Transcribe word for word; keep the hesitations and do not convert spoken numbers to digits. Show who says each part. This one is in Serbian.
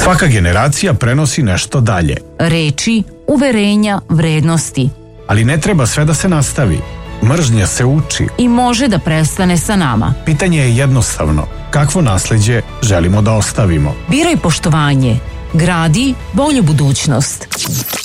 Speaker 1: Svaka generacija prenosi nešto dalje.
Speaker 2: Reči, uverenja, vrednosti.
Speaker 1: Ali ne treba sve da se nastavi. Mržnja se uči.
Speaker 2: I može da prestane sa nama.
Speaker 1: Pitanje je jednostavno. Kakvo nasleđe želimo da ostavimo?
Speaker 2: Biraj poštovanje. Gradi bolju budućnost.